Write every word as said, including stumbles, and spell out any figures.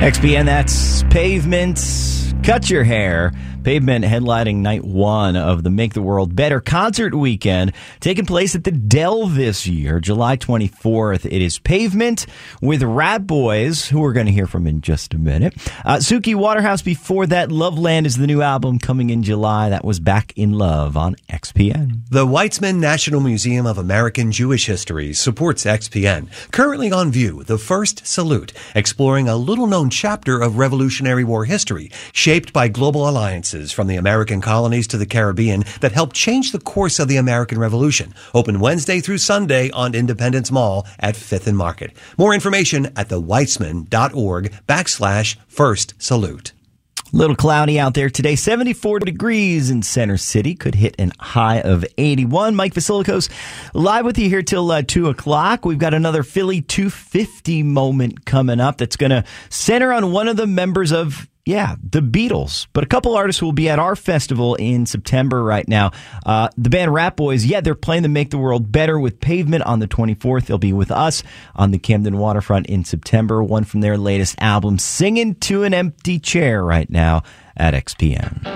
X P N, that's Pavement, Cut Your Hair. Pavement headlining night one of the Make the World Better concert weekend, taking place at the Dell this year, July twenty-fourth. It is Pavement with Rat Boys, who we're going to hear from in just a minute. Uh, Suki Waterhouse before that. Loveland is the new album coming in July. That was Back in Love on X P N. The Weizmann National Museum of American Jewish History supports X P N. Currently on view, The First Salute, exploring a little-known chapter of Revolutionary War history, shaped by global alliances from the American colonies to the Caribbean that helped change the course of the American Revolution. Open Wednesday through Sunday on Independence Mall at Fifth and Market. More information at the weizmann.org backslash first salute. A little cloudy out there today. seventy-four degrees in Center City. Could hit an high of eighty-one. Mike Vasilikos live with you here till uh, two o'clock. We've got another Philly two fifty moment coming up that's going to center on one of the members of Yeah, the Beatles. But a couple artists will be at our festival in September right now. Uh, the band Rat Boys, yeah, they're playing the Make the World Better with Pavement on the twenty-fourth. They'll be with us on the Camden Waterfront in September. One from their latest album, Singing to an Empty Chair, right now at X P N.